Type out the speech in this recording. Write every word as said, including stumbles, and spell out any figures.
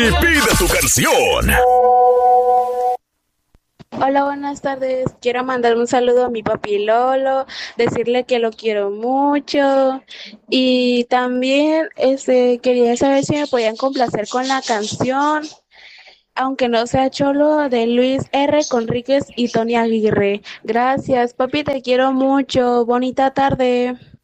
y pide tu canción. Hola, buenas tardes. Quiero mandar un saludo a mi papi Lolo, decirle que lo quiero mucho y también este quería saber si me podían complacer con la canción, aunque no sea Cholo, de Luis R. Conríquez y Tony Aguirre. Gracias, papi, te quiero mucho. Bonita tarde.